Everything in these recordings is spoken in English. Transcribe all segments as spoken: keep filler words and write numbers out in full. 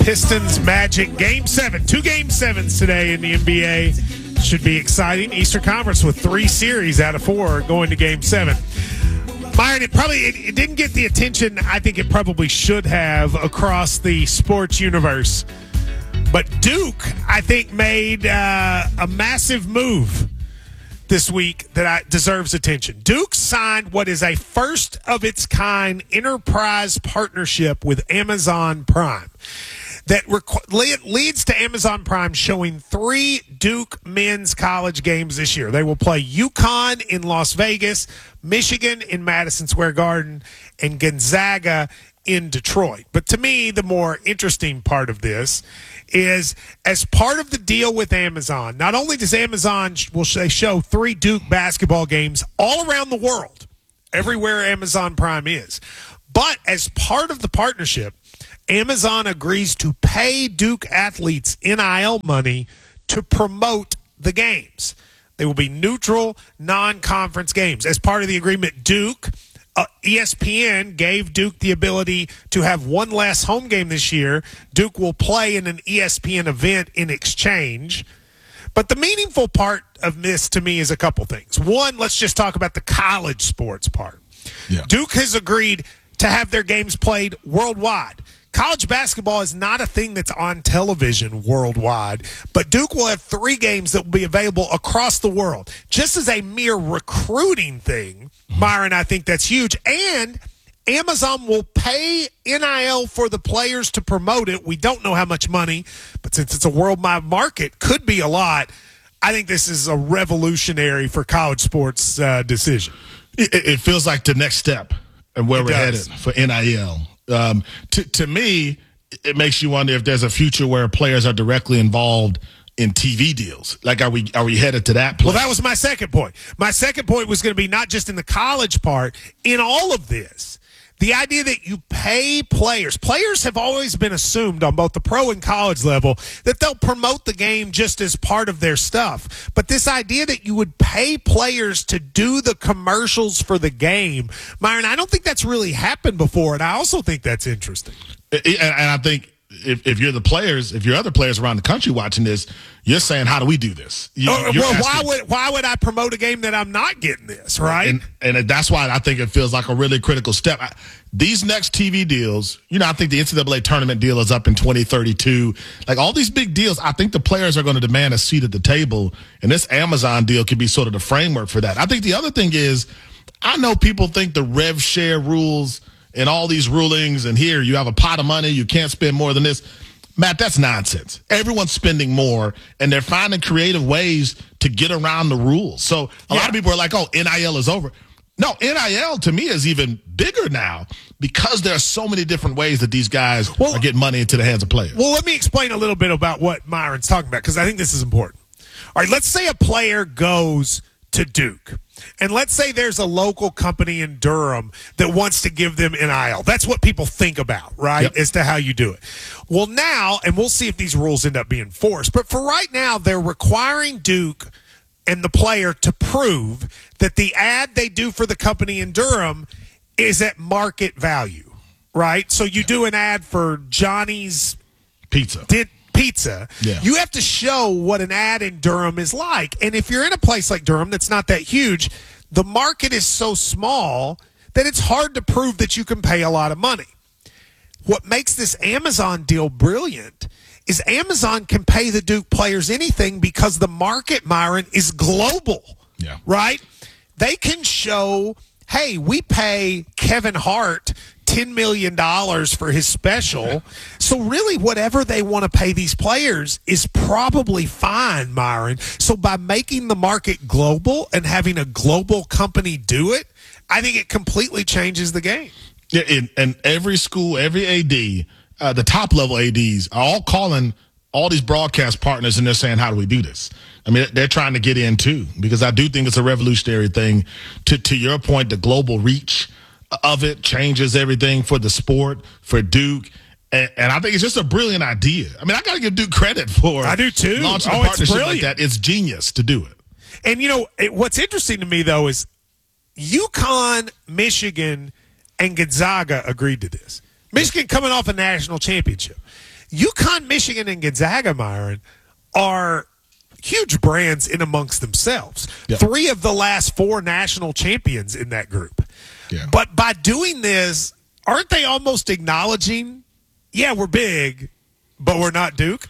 Pistons Magic Game seven. Two Game sevens today in the N B A. Should be exciting. Eastern Conference with three series out of four going to Game seven. Myron, it probably it, it didn't get the attention I think it probably should have across the sports universe. But Duke, I think, made uh, a massive move this week that I, deserves attention. Duke signed what is a first-of-its-kind enterprise partnership with Amazon Prime that requ- leads to Amazon Prime showing three Duke men's college games this year. They will play UConn in Las Vegas, Michigan in Madison Square Garden, and Gonzaga in Detroit. But to me, the more interesting part of this is as part of the deal with Amazon, not only does Amazon will they show three Duke basketball games all around the world, everywhere Amazon Prime is, but as part of the partnership, Amazon agrees to pay Duke athletes N I L money to promote the games. They will be neutral, non-conference games. As part of the agreement, Duke, uh, E S P N gave Duke the ability to have one less home game this year. Duke will play in an E S P N event in exchange. But the meaningful part of this to me is a couple things. One, let's just talk about the college sports part. Yeah. Duke has agreed to have their games played worldwide. College basketball is not a thing that's on television worldwide, but Duke will have three games that will be available across the world. Just as a mere recruiting thing, Myron, I think that's huge. And Amazon will pay N I L for the players to promote it. We don't know how much money, but since it's a worldwide market, could be a lot. I think this is a revolutionary for college sports uh, decision. It, it feels like the next step and where It we're does. headed for N I L. Um, to, to me, it makes you wonder if there's a future where players are directly involved in T V deals. Like, are we are we headed to that place? Well, that was my second point. My second point was going to be not just in the college part, in all of this. The idea that you pay players. Players have always been assumed on both the pro and college level that they'll promote the game just as part of their stuff. But this idea that you would pay players to do the commercials for the game, Myron, I don't think that's really happened before, and I also think that's interesting. And I think if, if you're the players, if you're other players around the country watching this, you're saying, how do we do this? You, oh, well, asking, why would why would I promote a game that I'm not getting this, right? And, and that's why I think it feels like a really critical step. I, these next T V deals, you know, I think the N C double A tournament deal is up in twenty thirty-two. Like, all these big deals, I think the players are going to demand a seat at the table, and this Amazon deal could be sort of the framework for that. I think the other thing is, I know people think the rev share rules and all these rulings, and here you have a pot of money, you can't spend more than this. Matt, that's nonsense. Everyone's spending more, and they're finding creative ways to get around the rules. So a yeah. lot of people are like, oh, N I L is over. No, N I L to me is even bigger now because there are so many different ways that these guys well, are getting money into the hands of players. Well, let me explain a little bit about what Myron's talking about, because I think this is important. All right, let's say a player goes to Duke. And let's say there's a local company in Durham that wants to give them N I L. That's what people think about, right, yep. as to how you do it. Well, now, and we'll see if these rules end up being enforced, but for right now, they're requiring Duke and the player to prove that the ad they do for the company in Durham is at market value, right? So you do an ad for Johnny's Pizza. Did pizza, yeah. you have to show what an ad in Durham is like. And if you're in a place like Durham that's not that huge, the market is so small that it's hard to prove that you can pay a lot of money. What makes this Amazon deal brilliant is Amazon can pay the Duke players anything because the market, Myron, is global, yeah. right? They can show, hey, we pay Kevin Hart ten million dollars for his special. So really whatever they want to pay these players is probably fine, Myron. So by making the market global and having a global company do it, I think it completely changes the game. Yeah, and, and every school, every A D, uh, the top level A Ds are all calling all these broadcast partners and they're saying, how do we do this? I mean, they're trying to get in too, because I do think it's a revolutionary thing. To, to your point, the global reach of it changes everything for the sport, for Duke. And, and I think it's just a brilliant idea. I mean, I got to give Duke credit for I do too. launching oh, a partnership like that. It's genius to do it. And, you know, it, what's interesting to me, though, is UConn, Michigan, and Gonzaga agreed to this. Michigan coming off a national championship. UConn, Michigan, and Gonzaga, Myron, are huge brands in amongst themselves. Yep. Three of the last four national champions in that group. Yeah. But by doing this, aren't they almost acknowledging, yeah, we're big, but we're not Duke?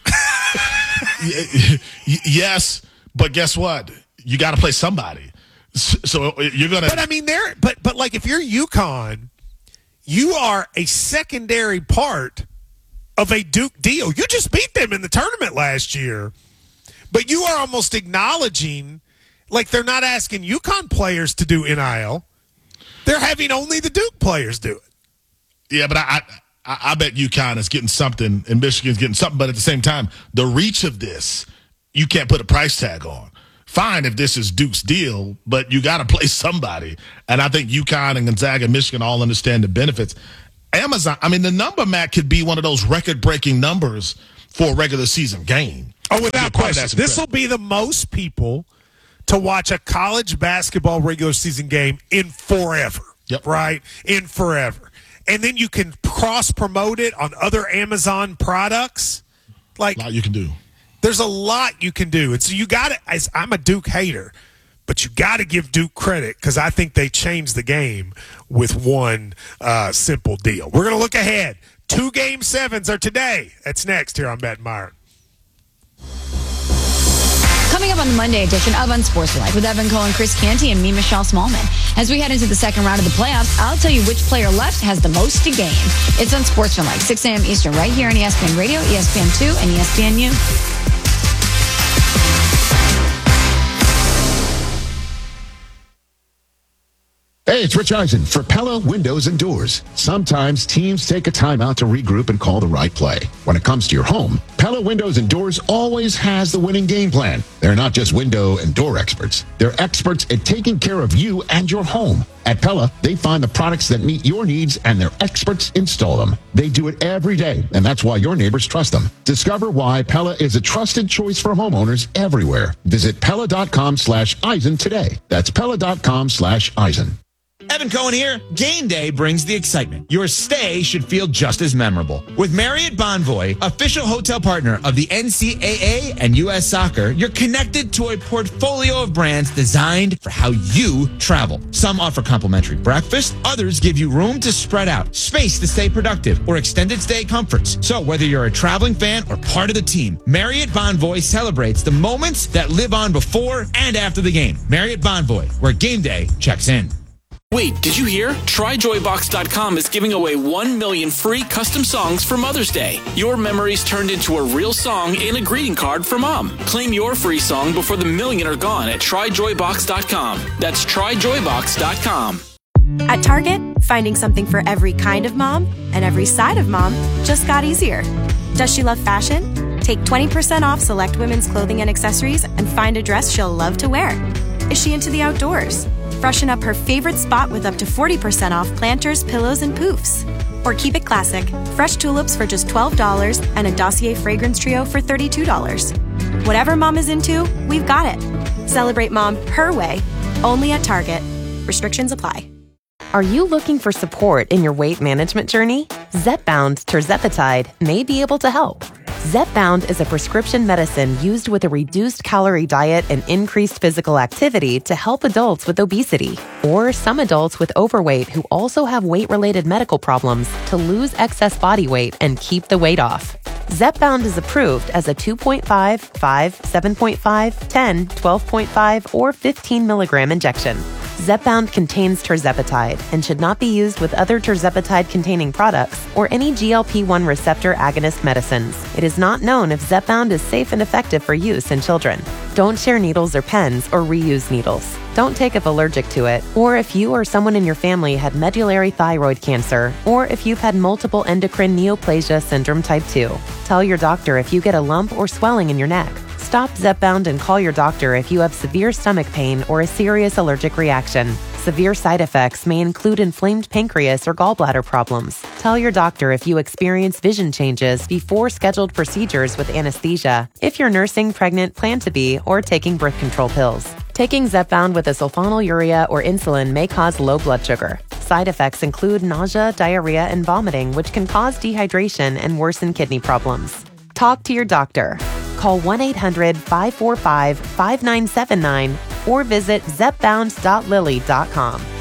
Yes, but guess what? You got to play somebody. So you're going to. But I mean, there. But but like, if you're UConn, you are a secondary part of a Duke deal. You just beat them in the tournament last year, but you are almost acknowledging, like, they're not asking UConn players to do N I L. They're having only the Duke players do it. Yeah, but I, I, I bet UConn is getting something and Michigan's getting something. But at the same time, the reach of this, you can't put a price tag on. Fine if this is Duke's deal, but you got to play somebody. And I think UConn and Gonzaga and Michigan all understand the benefits. Amazon, I mean, the number, Matt, could be one of those record-breaking numbers for a regular season game. Oh, without question. This will be the most people to watch a college basketball regular season game in forever. Yep. Right? In forever. And then you can cross-promote it on other Amazon products. Like, a lot you can do. There's a lot you can do. And so you got to, I'm a Duke hater, but you got to give Duke credit because I think they changed the game with one uh, simple deal. We're going to look ahead. Two game sevens are today. That's next here on Matt and Myron. Coming up on the Monday edition of Unsportsmanlike with Evan Cole and Chris Canty and me, Michelle Smallman. As we head into the second round of the playoffs, I'll tell you which player left has the most to gain. It's Unsportsmanlike, six a.m. Eastern, right here on E S P N Radio, E S P N two, and E S P N U. Hey, it's Rich Eisen for Pella Windows and Doors. Sometimes teams take a timeout to regroup and call the right play. When it comes to your home, Pella Windows and Doors always has the winning game plan. They're not just window and door experts. They're experts at taking care of you and your home. At Pella, they find the products that meet your needs and their experts install them. They do it every day, and that's why your neighbors trust them. Discover why Pella is a trusted choice for homeowners everywhere. Visit Pella.com slash Eisen today. That's Pella.com slash Eisen. Evan Cohen here. Game day brings the excitement. Your stay should feel just as memorable. With Marriott Bonvoy, official hotel partner of the N C double A and U S Soccer, you're connected to a portfolio of brands designed for how you travel. Some offer complimentary breakfast, others give you room to spread out, space to stay productive, or extended stay comforts. So whether you're a traveling fan or part of the team, Marriott Bonvoy celebrates the moments that live on before and after the game. Marriott Bonvoy, where game day checks in. Wait, did you hear? Try Joy Box dot com is giving away one million free custom songs for Mother's Day. Your memories turned into a real song and a greeting card for Mom. Claim your free song before the million are gone at Try Joy Box dot com. That's Try Joy Box dot com. At Target, finding something for every kind of mom and every side of mom just got easier. Does she love fashion? Take twenty percent off select women's clothing and accessories and find a dress she'll love to wear. Is she into the outdoors? Freshen up her favorite spot with up to forty percent off planters, pillows, and poofs. Or keep it classic. Fresh tulips for just twelve dollars and a Dossier fragrance trio for thirty-two dollars. Whatever mom is into, we've got it. Celebrate mom her way, only at Target. Restrictions apply. Are you looking for support in your weight management journey? Zepbound tirzepatide may be able to help. Zepbound is a prescription medicine used with a reduced calorie diet and increased physical activity to help adults with obesity or some adults with overweight who also have weight-related medical problems to lose excess body weight and keep the weight off. Zepbound is approved as a two point five, five, seven point five, ten, twelve point five, or fifteen milligram injection. Zepbound contains tirzepatide and should not be used with other tirzepatide-containing products or any G L P one receptor agonist medicines. It is not known if Zepbound is safe and effective for use in children. Don't share needles or pens or reuse needles. Don't take if allergic to it, or if you or someone in your family had medullary thyroid cancer, or if you've had multiple endocrine neoplasia syndrome type two. Tell your doctor if you get a lump or swelling in your neck. Stop Zepbound and call your doctor if you have severe stomach pain or a serious allergic reaction. Severe side effects may include inflamed pancreas or gallbladder problems. Tell your doctor if you experience vision changes before scheduled procedures with anesthesia, if you're nursing, pregnant, plan to be, or taking birth control pills. Taking Zepbound with a sulfonylurea or insulin may cause low blood sugar. Side effects include nausea, diarrhea, and vomiting, which can cause dehydration and worsen kidney problems. Talk to your doctor. Call one eight hundred five four five five nine seven nine or visit zepbound dot lilly dot com.